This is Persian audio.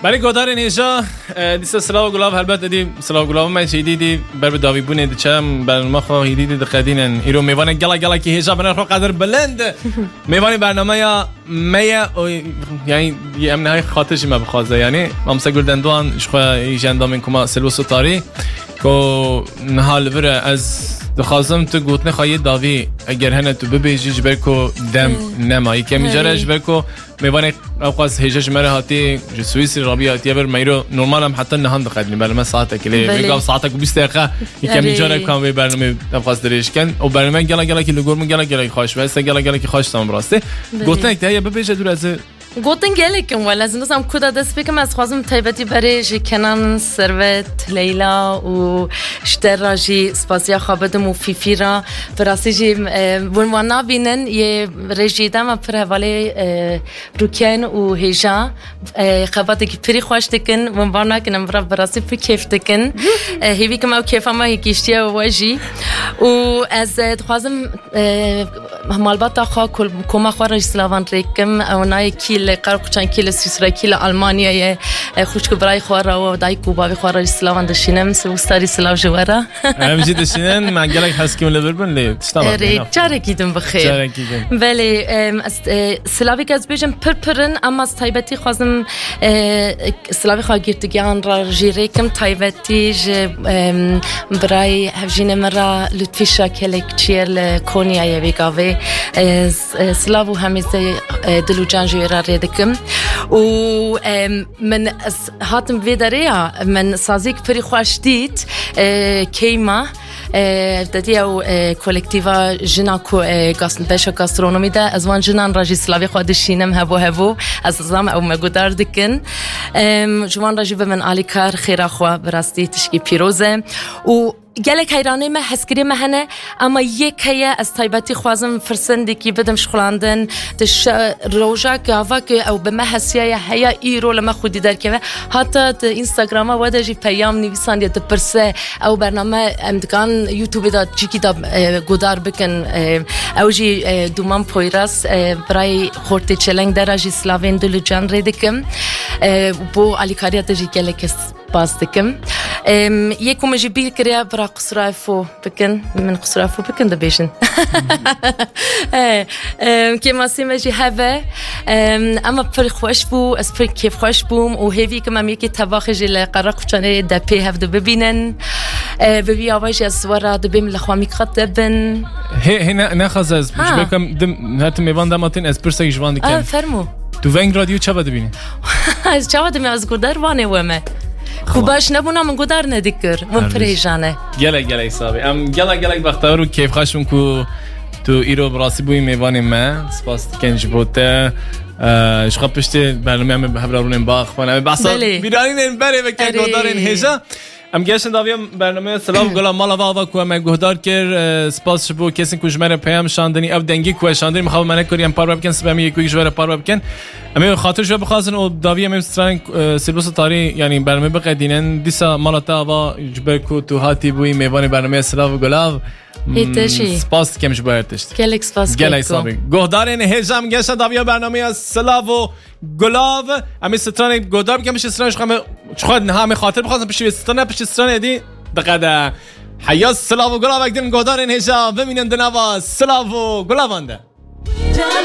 برای گودار نیجا دیست سلاو گلاب البته دی سلاو گلاب من چیدی دی بر داوی بونه دچم بر ما خواهی دی دقیقاً ایرو میوان گلا کی هجا بنا خو قدر بلند میوان برنامه یا میا یعنی امن های خاطرش ما بخوازه یعنی امسا گلدندوان شخو ایجندام کما سلوس تاری کو نهال بره از دخوازم تو گوتنه خواهی داوی اگر هنه تو ببیجیش برکو دم نمایی که میجرش برکو میوانه اوقاس هجاش مره هاتی سوئیسی رابی هاتی بر میرو نورمال هم حتی نهان دقیقی بله من ساعته کلی میگم ساعته کو 20 دقیقه یکم میجاره کام به برنامه اوقاس دریش کن و برنامه گلا کی لگور گلا خواهش واسه گلا کی خواهش تام راسته گوتنه که ببیجه دور از گوتن گلکم ولی از نظام کدا دست بکم از خوازم تایبتی برای جکنان سروت لیلا و شتراجی سپاسیا خابدم و فیفی را براستی جی ونوانا بینن یه رجیدم و پر حوالی روکن و هیجا خباتی که پری خوش دکن ونوانا کنم براستی پر کیف دکن هیوی کم او کیف ما هیکیشتی و واجی و از خوازم مالباتا خواه کما خواه رج سلاوان ریکم او نای کیل قرق چند کیل سوئیسرا کیل آلمانیا خوشک برای خواره و دای کوبا خواره سلاوان دشینم سوستاری سلاو جوارا همچی دشینن مگلک هست که لبربن لی تشتام چاره کیدم بخیر ولی سلاوی که از بیشم پرپرن اما از تایبتی خوازم سلاوی خواه گیرتگیان را جیریکم تایبتی برای هفجین مرا لطفی شاکلک چیر لکونیا یویگاوی سلاو همیشه دلو جان جویرا ریدکم و من هاتم ویداریا من سازیک پری خوش دید کیما دادی او کلکتیوا جنا کو بشه گاسترونومی ده از وان جنان راجی سلاوی خود شینم هبو از زام او مگودار دکن جوان راجی به من علی کار خیره خو براستی تشکی پیروزه و گلک حیرانه ما حسکری مهنه اما یک هیا از تایبتی خوازم فرسندی که بدم شخلاندن دش روجا گاوا که او به ما حسیه هیا ایرو لما خودی در که حتی د اینستاگرام و دجی پیام نویسان یا د پرسه او برنامه امدگان یوتیوب دا چیکی دا گودار بکن او جی دومان پویراس برای خورتی چلنگ درجی سلاوین دلو جان ریدکم بو علیکاریت جی گلک باستكم يكم جبير كريا برا قصرافو بكن من قصرافو بكن دبيشن كما سيمجي هذا اما بفر خوش بو اسبر كيف خوش بوم وهيفي كما ميكي تباخج القرق چانه دبي هفدو ببينن ببي اواج از ورا دبم لخوامي خطبن هنا ناخذ از بكم دم هات ميوان دماتين اسبرسك جوان دكن فرمو تو ونگ رادیو چه بده بینی از چه بده می از گودر وانه ومه خوباش نبونا من گودار ندیکر من پریشانه گله حسابی ام گله بختار و کیف خشم کو تو ایرو براسی بوی میوان ما سپاس کنج بوده اشخاب پشتی برنامه هم هبرارون باخ فنه بسا بیرانین بره و که گودارین هجا ام گشتن داویم برنامه سلام گلا مالا واوا کو ام گهدار کر سپاس شبو کسی کو جمره پیام شاندنی او دنگی کو شاندنی میخوام من کریم پارو بکن سبم یکی جوره پارو بکن ام خاطر جو بخواسن او داویم استران سیلوس تاری یعنی برنامه بقدینن دیسا مالاتا وا جبر کو تو هاتی بوی میوان برنامه سلام گلاو هیتشی سپاس کمش بایرتشت گلک سپاس گلای گهدارین هجام گشتن داویم برنامه سلام گلاو ام استران گهدار کمش استرانش خود همه خاطر بخواستم پیش استران دی دقیقه حیا سلام و گلاو اگدین گهدارین هجا ببینن دنوا سلام و گلاوانده